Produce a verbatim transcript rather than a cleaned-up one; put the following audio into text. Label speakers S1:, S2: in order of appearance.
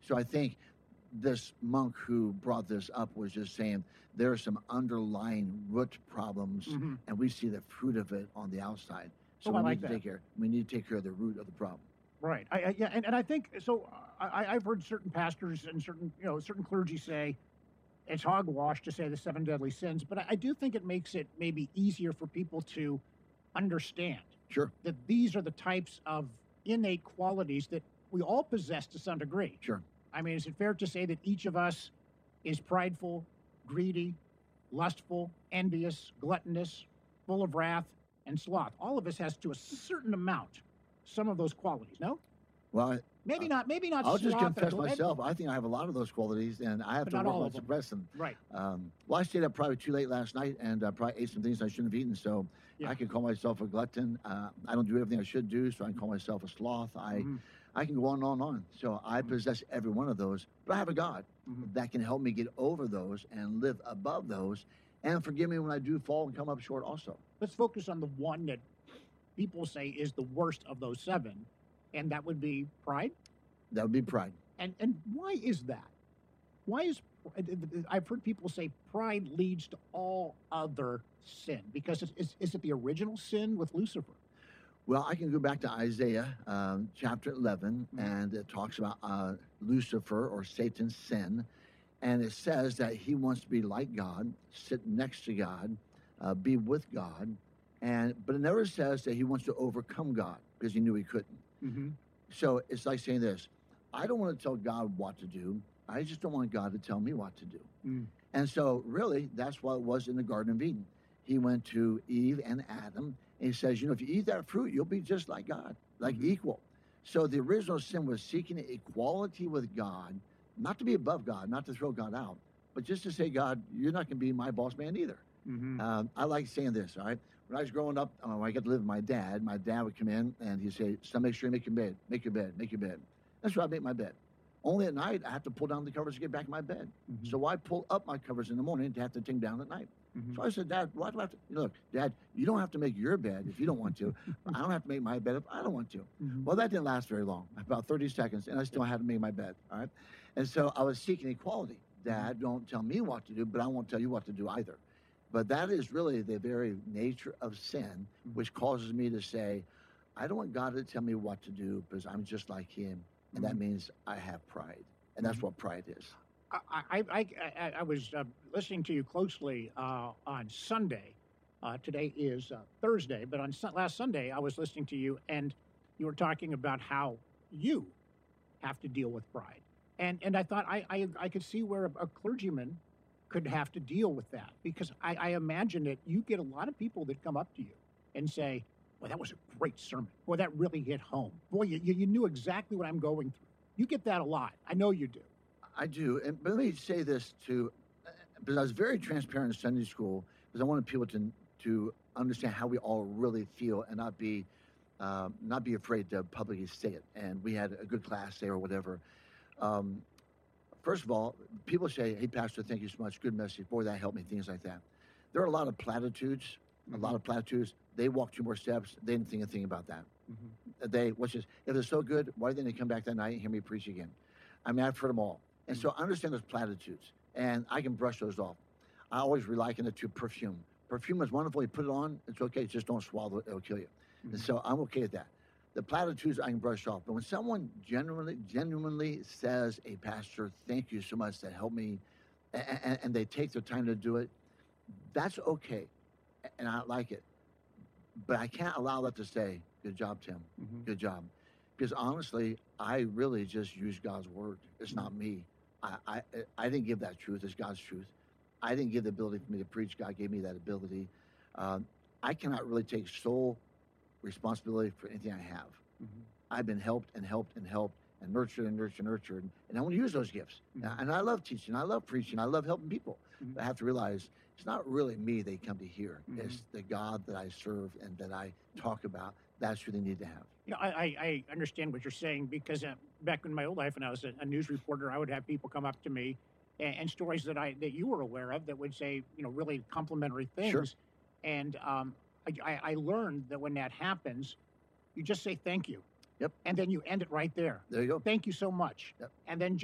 S1: So I think this monk who brought this up was just saying there are some underlying root problems,
S2: Mm-hmm.
S1: and we see the fruit of it on the outside. So
S2: Oh,
S1: we
S2: I
S1: need
S2: like
S1: to
S2: that.
S1: take care. We need to take care of the root of the problem.
S2: Right. I, I, yeah, and, and I think so. I, I've heard certain pastors and certain you know certain clergy say it's hogwash to say the seven deadly sins, but I, I do think it makes it maybe easier for people to understand
S1: Sure,
S2: that these are the types of innate qualities that we all possess to some degree.
S1: sure.
S2: I mean, is it fair to say that each of us is prideful, greedy, lustful, envious, gluttonous, full of wrath, and sloth? All of us has to a certain amount some of those qualities. No,
S1: Well, I-
S2: maybe not. Maybe not.
S1: I'll just
S2: sloth and
S1: confess
S2: glut-
S1: myself. I think I have a lot of those qualities, and I have
S2: But
S1: to
S2: not
S1: work
S2: all
S1: on
S2: of them.
S1: suppress them.
S2: Right.
S1: Um, well, I stayed up probably too late last night, and uh, probably ate some things I shouldn't have eaten. So
S2: Yeah.
S1: I can call myself a glutton. Uh, I don't do everything I should do, so I can call myself a sloth. I,
S2: Mhm.
S1: I can go on and on and on. So I
S2: Mhm.
S1: possess every one of those, but I have a God
S2: Mhm.
S1: that can help me get over those and live above those, and forgive me when I do fall and come up short. Also,
S2: Let's focus on the one that people say is the worst of those seven, and that would be pride.
S1: that would be pride.
S2: And and why is that? Why is I've heard people say pride leads to all other sin because it's, is, is it the original sin with Lucifer?
S1: Well, I can go back to Isaiah um, chapter eleven,
S2: Mhm.
S1: and it talks about uh, Lucifer or Satan's sin. And it says that he wants to be like God, sit next to God, uh, be with God. And but it never says that he wants to overcome God because he knew he couldn't.
S2: Mm-hmm.
S1: So it's like saying this: I don't want to tell God what to do. I just don't want God to tell me what to do.
S2: Mm.
S1: And so, really, that's what it was in the Garden of Eden. He went to Eve and Adam, and he says, you know, if you eat that fruit, you'll be just like God, like
S2: Mhm.
S1: equal. So the original sin was seeking equality with God, not to be above God, not to throw God out, but just to say, God, you're not going to be my boss man either.
S2: Mm-hmm.
S1: Um, I like saying this, all right? When I was growing up, uh, when I got to live with my dad, my dad would come in and he'd say, son, make sure you make your bed, make your bed, make your bed. That's where I make my bed. Only at night, I have to pull down the covers to get back in my bed.
S2: Mhm.
S1: So why pull up my covers in the morning to have to take them down at night?
S2: Mhm.
S1: So I said, Dad, why do I have to? Look, Dad, you don't have to make your bed if you don't want to. I don't have to make my bed if I don't want to.
S2: Mhm.
S1: Well, that didn't last very long, about thirty seconds, and I still had to make my bed, all right? And so I was seeking equality. Dad, don't tell me what to do, but I won't tell you what to do either. But that is really the very nature of sin, which causes me to say, I don't want God to tell me what to do because I'm just like him. And that
S2: Mhm.
S1: means I have pride. And that's
S2: Mhm.
S1: what pride is.
S2: I, I, I, I, I was uh, listening to you closely uh, on Sunday. Uh, today is uh, Thursday, but on su- last Sunday, I was listening to you, and you were talking about how you have to deal with pride. And and I thought I, I, I could see where a, a clergyman could have to deal with that because I, I imagine that you get a lot of people that come up to you and say, "Boy, that was a great sermon. Boy, that really hit home. Boy, you, you you knew exactly what I'm going through." You get that a lot. I know you do.
S1: I do. And but let me say this too, uh, because I was very transparent in Sunday school because I wanted people to to understand how we all really feel and not be um, not be afraid to publicly say it. And we had a good class there or whatever. Um, first of all, people say, "Hey, Pastor, thank you so much. Good message. Boy, that helped me." Things like that. There are a lot of platitudes. A lot of platitudes. They walk two more steps. They didn't think a thing about that.
S2: Mm-hmm.
S1: They, which is, if they're so good, why didn't they come back that night and hear me preach again? I mean, I've heard them all. And so I understand those platitudes, and I can brush those off. I always liken it to perfume. Perfume is wonderful. You put it on, it's okay. Just don't swallow it. It'll kill you. And so I'm okay with that. The platitudes I can brush off. But when someone genuinely, genuinely says, "Hey, Pastor, thank you so much. That helped me," and, and they take their time to do it, that's okay. And I like it. But I can't allow that to say, "Good job, Tim.
S2: Mhm.
S1: Good job." Because honestly, I really just use God's word. It's not me. I, I I didn't give that truth. It's God's truth. I didn't give the ability for me to preach. God gave me that ability. Um, I cannot really take sole responsibility for anything I have.
S2: Mhm.
S1: I've been helped and helped and helped and nurtured and nurtured and nurtured. And I want to use those gifts.
S2: Mhm.
S1: And I love teaching. I love preaching. I love helping people.
S2: Mhm.
S1: But I have to realize it's not really me they come to hear.
S2: Mhm.
S1: It's the God that I serve and that I talk about. That's who they need to have.
S2: You know, I, I, I understand what you're saying because uh, back in my old life, when I was a, a news reporter, I would have people come up to me and, and stories that I that you were aware of that would say, you know, really complimentary things.
S1: Sure.
S2: And um, I, I, I learned that when that happens, you just say thank you.
S1: Yep.
S2: And then you end it right there.
S1: There you go.
S2: Thank you so much.
S1: Yep.
S2: And then